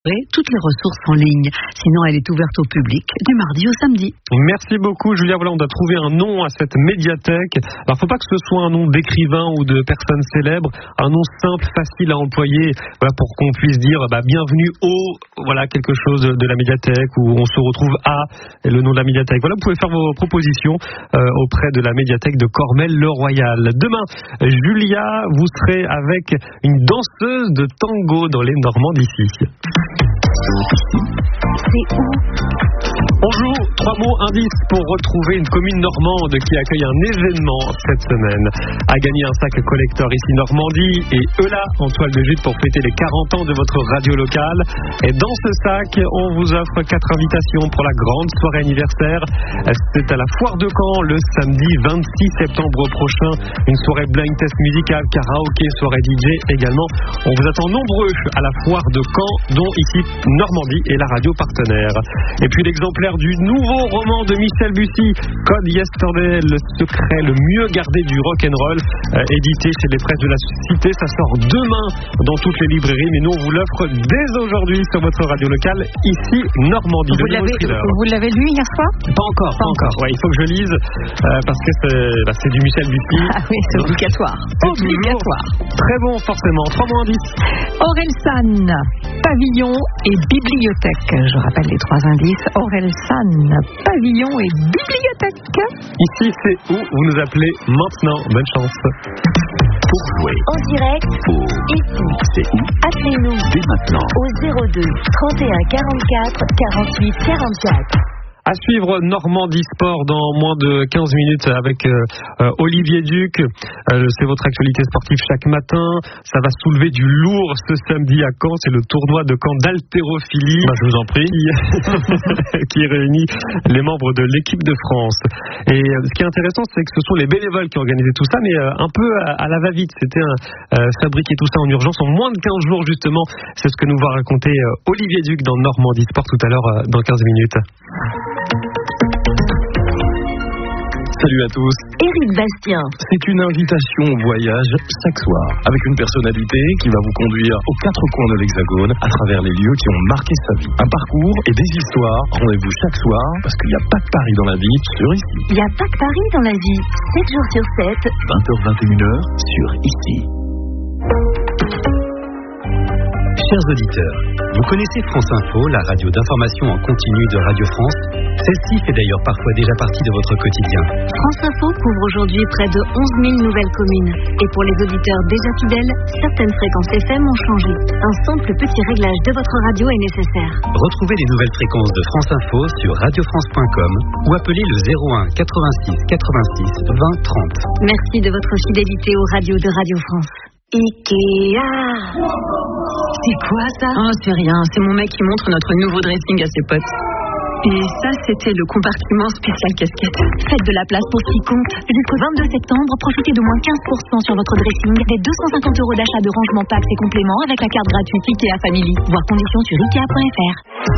toutes les ressources en ligne. Sinon, elle est ouverte au public du mardi au samedi. Merci beaucoup, Julia. Voilà, on doit trouver un nom à cette médiathèque. Alors, faut pas que ce soit un nom d'écrivain ou de personne célèbre, un nom simple, facile à employer, voilà, pour qu'on puisse dire bienvenue au, voilà, quelque chose de la médiathèque où on se retrouve à le nom de la médiathèque. Voilà, vous pouvez faire vos propositions auprès de la médiathèque de Cormel-le-Royal. Demain, Julia, vous serez avec une danseuse de tango dans les Normands d'ici. C'est où? On joue 3 mots indices pour retrouver une commune normande qui accueille un événement cette semaine. À gagner un sac collector ici Normandie et Eula en toile de jute pour fêter les 40 ans de votre radio locale. Et dans ce sac, on vous offre 4 invitations pour la grande soirée anniversaire. C'est à la Foire de Caen le samedi 26 septembre prochain. Une soirée blind test musicale, karaoké, soirée DJ également. On vous attend nombreux à la Foire de Caen, dont ici Normandie est la radio partenaire. Et puis l'exemplaire du nouveau roman de Michel Bussy, Code Yesterday, le secret le mieux gardé du rock'n'roll, édité chez les presses de la Cité. Ça sort demain dans toutes les librairies, mais nous on vous l'offre dès aujourd'hui sur votre radio locale ici Normandie. Vous l'avez lu hier soir? Pas encore. Ouais, il faut que je lise parce que c'est du Michel Bussy. Ah oui, c'est obligatoire. Très bon forcément. 3 mots indices. Orelsan, pavillon et bibliothèque. Je rappelle les 3 indices. Orelsan, pavillon et bibliothèque. Ici, c'est où vous nous appelez maintenant. Bonne chance. Pour jouer en direct, ici, c'est où? Appelez-nous Dès maintenant au 02 31 44 48 44. À suivre Normandie Sport dans moins de 15 minutes avec Olivier Duc. C'est votre actualité sportive chaque matin. Ça va soulever du lourd ce samedi à Caen. C'est le tournoi de Caen d'haltérophilie. Je vous en prie. Qui réunit les membres de l'équipe de France. Et ce qui est intéressant, c'est que ce sont les bénévoles qui ont organisé tout ça, mais un peu à la va-vite. C'était fabriquer tout ça en urgence en moins de 15 jours justement. C'est ce que nous va raconter Olivier Duc dans Normandie Sport tout à l'heure dans 15 minutes. Salut à tous. Éric Bastien. C'est une invitation au voyage chaque soir, avec une personnalité qui va vous conduire aux 4 coins de l'Hexagone, à travers les lieux qui ont marqué sa vie. Un parcours et des histoires. Rendez-vous chaque soir, parce qu'il n'y a pas que Paris dans la vie, sur Ici. Il n'y a pas que Paris dans la vie. 7 jours sur 7. 20h-21h, sur Ici. Chers auditeurs, vous connaissez France Info, la radio d'information en continu de Radio France. Celle-ci fait d'ailleurs parfois déjà partie de votre quotidien. France Info couvre aujourd'hui près de 11 000 nouvelles communes. Et pour les auditeurs déjà fidèles, certaines fréquences FM ont changé. Un simple petit réglage de votre radio est nécessaire. Retrouvez les nouvelles fréquences de France Info sur radiofrance.com ou appelez le 01 86 86 20 30. Merci de votre fidélité aux radios de Radio France. Ikea. C'est quoi ça? Oh, c'est rien, c'est mon mec qui montre notre nouveau dressing à ses potes. Et ça, c'était le compartiment spécial casquette. Faites de la place pour ce qui compte. Jusqu'au 22 septembre, profitez de moins 15% sur votre dressing, des 250 € d'achat de rangement packs et compléments avec la carte gratuite Ikea Family. Voir conditions sur Ikea.fr.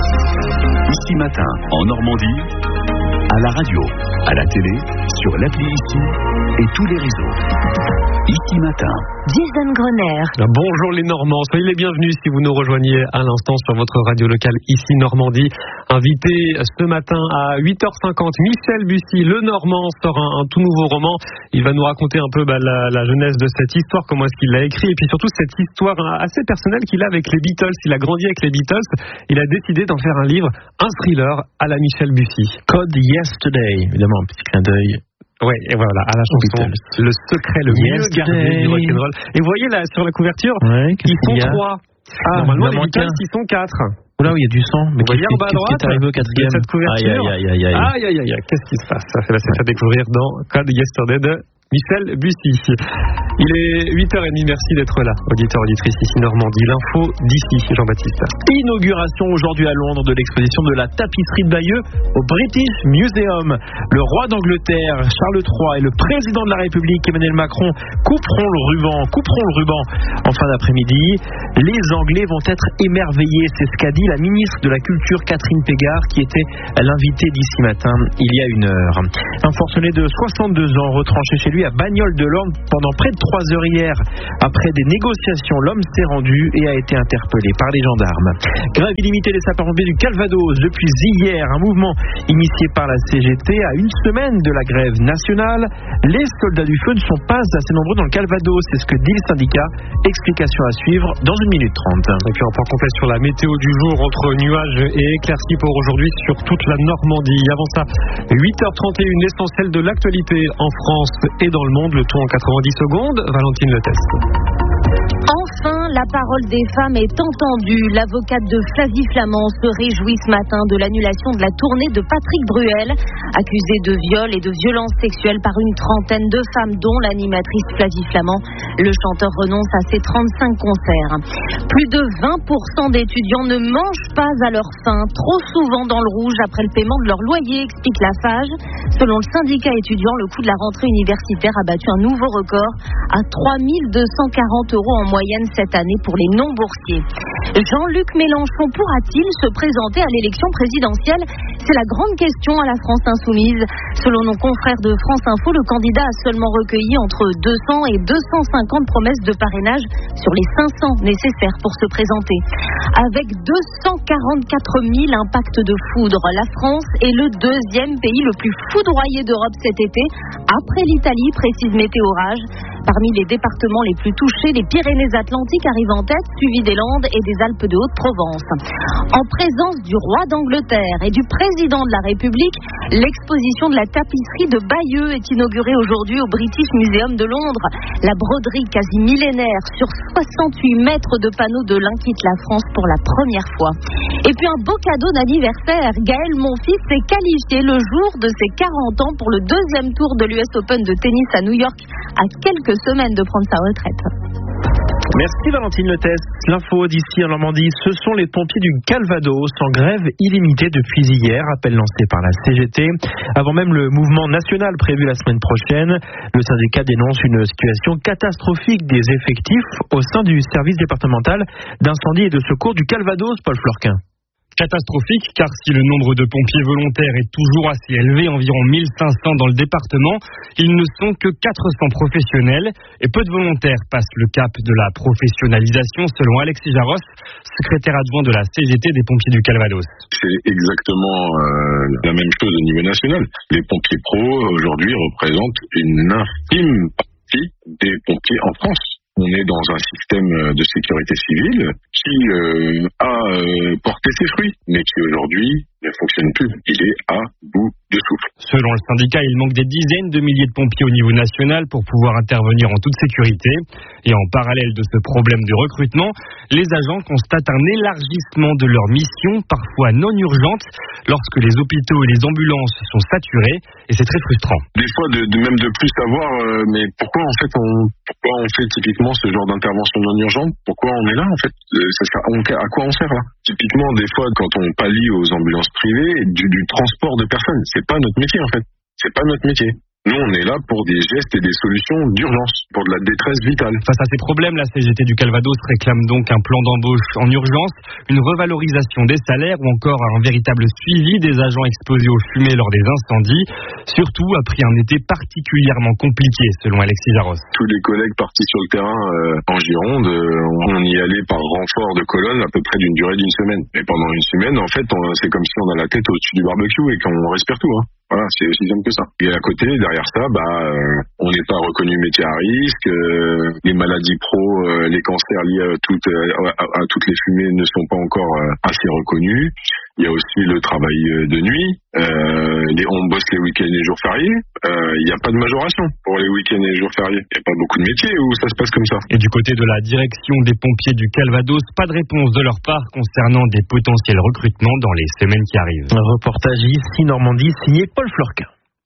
Ici matin, en Normandie, à la radio, à la télé, sur l'appli Ici et tous les réseaux. Ici matin. Jason Grenier. Bonjour les Normands, soyez les bienvenus si vous nous rejoignez à l'instant sur votre radio locale Ici Normandie. Invité ce matin à 8h50, Michel Bussy, le Normand, sort un tout nouveau roman. Il va nous raconter un peu la genèse de cette histoire, comment est-ce qu'il l'a écrit, et puis surtout cette histoire assez personnelle qu'il a avec les Beatles. Il a grandi avec les Beatles, il a décidé d'en faire un livre, un thriller à la Michel Bussy. Code Yesterday, évidemment, un petit clin d'œil. Ouais, et voilà, à la chanson Le secret le mieux gardé du rock'n'roll. Et vous voyez là sur la couverture, ils sont 3. Normalement les Beatles ils sont 4. Oula, il y a du sang. Mais vous voyez en bas à droite, qui est arrivé au 4e. cette couverture. Aïe. Qu'est-ce qui se passe? Ça fait à découvrir dans Code Yesterday de Michel Bussy. Il est 8h30, merci d'être là, auditeur, auditrice ici Normandie. L'info d'ici, Jean-Baptiste. Inauguration aujourd'hui à Londres de l'exposition de la tapisserie de Bayeux au British Museum. Le roi d'Angleterre, Charles III, et le président de la République, Emmanuel Macron, couperont le ruban en fin d'après-midi. Les Anglais vont être émerveillés, c'est ce qu'a dit la ministre de la Culture, Catherine Pégard, qui était l'invitée d'ici matin, il y a 1 heure. Un forcené de 62 ans retranché chez lui lui, à Bagnoles-de-l'Orne pendant près de 3 heures hier. Après des négociations, l'homme s'est rendu et a été interpellé par les gendarmes. Grève illimitée des sapeurs-pompiers du Calvados depuis hier. Un mouvement initié par la CGT à une semaine de la grève nationale. Les soldats du feu ne sont pas assez nombreux dans le Calvados, c'est ce que dit le syndicat. Explication à suivre dans 1 minute 30. Et puis on point complet sur la météo du jour, entre nuages et éclaircies pour aujourd'hui sur toute la Normandie. Avant ça, 8h31, l'essentiel de l'actualité en France et dans le monde, le tout en 90 secondes. Valentine Le Test. Enfin, la parole des femmes est entendue. L'avocate de Flavie Flament se réjouit ce matin de l'annulation de la tournée de Patrick Bruel, accusé de viol et de violences sexuelles par une trentaine de femmes, dont l'animatrice Flavie Flament. Le chanteur renonce à ses 35 concerts. Plus de 20% d'étudiants ne mangent pas à leur faim, trop souvent dans le rouge après le paiement de leur loyer, explique la FAGE. Selon le syndicat étudiant, le coût de la rentrée universitaire a battu un nouveau record à 3 240 € en moyenne cette année pour les non-boursiers. Jean-Luc Mélenchon pourra-t-il se présenter à l'élection présidentielle ? C'est la grande question à la France insoumise. Selon nos confrères de France Info, le candidat a seulement recueilli entre 200 et 250 promesses de parrainage sur les 500 nécessaires pour se présenter. Avec 244 000 impacts de foudre, la France est le deuxième pays le plus foudroyé d'Europe cet été, après l'Italie, précise Météorage. Parmi les départements les plus touchés, les Pyrénées-Atlantiques arrivent en tête, suivis des Landes et des Alpes de Haute-Provence. En présence du roi d'Angleterre et du président de la République, l'exposition de la tapisserie de Bayeux est inaugurée aujourd'hui au British Museum de Londres. La broderie quasi millénaire sur 68 mètres de panneaux de l'Ain quitte la France pour la première fois. Et puis un beau cadeau d'anniversaire. Gaël Monfils s'est qualifié le jour de ses 40 ans pour le deuxième tour de l'US Open de tennis à New York, à quelques semaines de prendre sa retraite. Merci Valentine Le Test. L'info d'ici en Normandie, ce sont les pompiers du Calvados en grève illimitée depuis hier, appel lancé par la CGT. Avant même le mouvement national prévu la semaine prochaine, le syndicat dénonce une situation catastrophique des effectifs au sein du service départemental d'incendie et de secours du Calvados, Paul Florquin. Catastrophique, car si le nombre de pompiers volontaires est toujours assez élevé, environ 1500 dans le département, ils ne sont que 400 professionnels et peu de volontaires passent le cap de la professionnalisation, selon Alexis Jaros, secrétaire adjoint de la CGT des pompiers du Calvados. C'est exactement la même chose au niveau national. Les pompiers pros, aujourd'hui, représentent une infime partie des pompiers en France. On est dans un système de sécurité civile qui a porté ses fruits, mais qui aujourd'hui ne fonctionne plus. Il est à bout de souffle. Selon le syndicat, il manque des dizaines de milliers de pompiers au niveau national pour pouvoir intervenir en toute sécurité. Et en parallèle de ce problème de recrutement, les agents constatent un élargissement de leur mission, parfois non urgente, lorsque les hôpitaux et les ambulances sont saturés. Et c'est très frustrant. Des fois, même de plus savoir, mais pourquoi on fait typiquement ce genre d'intervention non urgente? Pourquoi on est là en fait? À quoi on sert là? Typiquement, des fois, quand on pallie aux ambulances privées, du transport de personnes, c'est pas notre métier en fait. C'est pas notre métier. Nous, on est là pour des gestes et des solutions d'urgence, pour de la détresse vitale. Face à ces problèmes, la CGT du Calvados réclame donc un plan d'embauche en urgence, une revalorisation des salaires ou encore un véritable suivi des agents exposés aux fumées lors des incendies, surtout après un été particulièrement compliqué, selon Alexis Jaros. Tous les collègues partis sur le terrain en Gironde, on y allait par renfort de colonne à peu près d'une durée d'une semaine. Et pendant une semaine, en fait, c'est comme si on a la tête au-dessus du barbecue et qu'on respire tout. Voilà, c'est aussi simple que ça. Et à côté, derrière ça, on n'est pas reconnu métier à risque, les maladies pro, les cancers liés à toutes les fumées ne sont pas encore assez reconnus. Il y a aussi le travail de nuit, on bosse les week-ends et les jours fériés, il n'y a pas de majoration pour les week-ends et les jours fériés. Il n'y a pas beaucoup de métiers où ça se passe comme ça. Et du côté de la direction des pompiers du Calvados, pas de réponse de leur part concernant des potentiels recrutements dans les semaines qui arrivent. Un reportage ici Normandie signé Paul Florquin.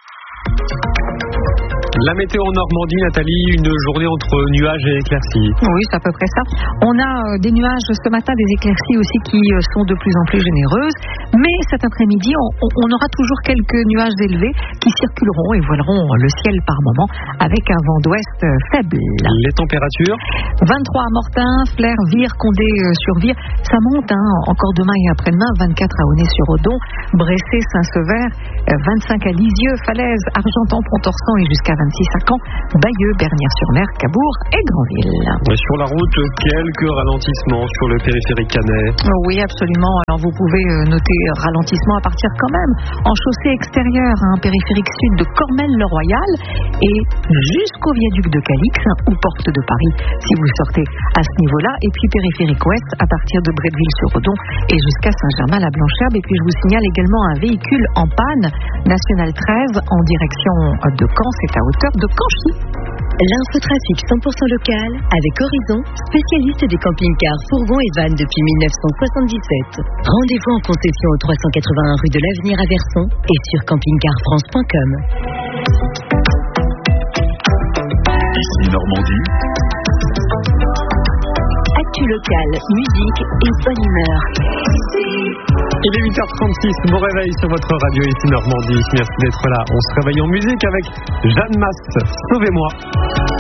La météo en Normandie, Nathalie, une journée entre nuages et éclaircies. Oui, c'est à peu près ça. On a des nuages ce matin, des éclaircies aussi qui sont de plus en plus généreuses. Mais cet après-midi, on aura toujours quelques nuages élevés qui circuleront et voileront le ciel par moment avec un vent d'ouest faible. Les températures 23 à Mortain, Flers, Vire, Condé sur Vire. Ça monte encore demain et après-demain. 24 à Aulnay-sur-Odon, Bressé, Saint-Sever, 25 à Lisieux, Falaise, Argentan, Pont-Orsan et jusqu'à 26 à Caen, Bayeux, Bernières-sur-Mer, Cabourg et Granville. Sur la route, quelques ralentissements sur le périphérique canet. Oui, absolument. Alors vous pouvez noter ralentissement à partir quand même en chaussée extérieure, périphérique sud de Cormel-le-Royal et jusqu'au viaduc de Calix ou porte de Paris si vous sortez à ce niveau-là. Et puis périphérique ouest à partir de Bretteville-sur-Odon et jusqu'à Saint-Germain-la-Blancherbe. Et puis je vous signale également un véhicule en panne, National 13 en direction de Caen, c'est à hauteur de Canchy. L'infotrafic 100% local avec Horizon, spécialiste des camping-cars, fourgons et vannes depuis 1977. Rendez-vous en concession au 381 rue de l'Avenir à Verson et sur campingcarfrance.com. Ici Normandie. Actu locale, musique et bonne humeur. Il est 8h36, bon réveil sur votre radio ici Normandie. Merci d'être là. On se réveille en musique avec Jeanne Masse. Sauvez-moi.